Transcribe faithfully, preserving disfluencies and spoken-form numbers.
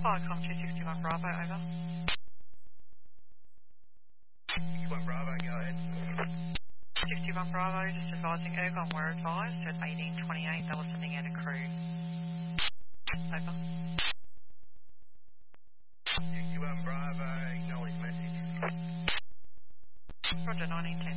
Viacom two sixty-one Bravo, over. sixty-one Bravo, go ahead. sixty-one Bravo, just advising Ergon were advised at eighteen twenty-eight they were sending out a crew. Over. sixty-one Bravo, acknowledge message. Roger, nineteen ten.